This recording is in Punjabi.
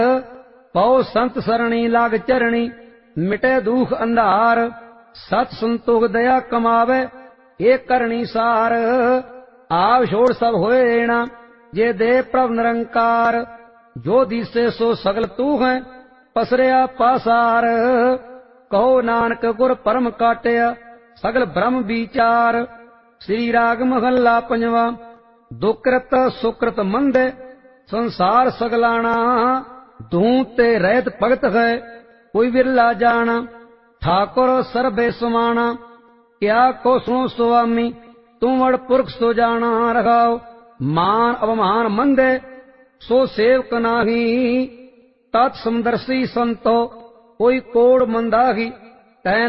ਪਉ ਸੰਤ ਸਰਣੀ ਲਾਗ ਚਰਣੀ, ਮਿਟੇ ਦੁਖ ਅੰਧਾਰ। ਸਤ ਸੰਤੋਖ ਦਇਆ ਕਮਾਵੇ, ਇਹ ਕਰਨੀ ਸਾਰ। ਆਪ ਛੋੜ ਸਭ ਹੋਏ ਰੇਣਾ, ਜੇ ਦੇ ਪ੍ਰਭ ਨਿਰੰਕਾਰ। ਜੋ ਦੀਸੇ ਸੋ ਸਗਲ ਤੂੰ ਹੈ, ਪਸਰਿਆ ਪਾਸਾਰ। ਕਹੋ ਨਾਨਕ ਗੁਰ ਪਰਮ ਕਾਟਿਆ, ਸਗਲ ਬ੍ਰਹਮ ਵਿਚਾਰ। ਸ੍ਰੀ ਰਾਗ ਮਹੱਲਾ ਪੰਜਵਾਂ। ਦੁਕ੍ਰਿਤ ਸੁਕ੍ਰਿਤ ਮੰਦੇ, ਸੰਸਾਰ ਸਗਲਾਣਾ। ਤੂੰ ਤੇ ਰਹਿਤ ਭਗਤ ਹੈ, ਕੋਈ ਵਿਰਲਾ ਜਾਣਾ। ਠਾਕੁਰ ਸਰਬੇ ਸਮਾਣਾ, ਕਿਆ ਕੋ ਸੁਣੋ ਸੁਆਮੀ। ਤੂੰ ਵੜ ਪੁਰਖ ਸੋ ਜਾਣਾ ਰਖਾਓ। ਮਾਨ ਅਪਮਾਨ ਮੰਦੇ, ਸੋ ਸੇਵਕ ਨਾਹੀ। ਤਤ ਸਮਦਰਸੀ ਸੰਤੋ, ਕੋਈ ਕੋੜ ਮੰਦਾਹੀ। ਤੈ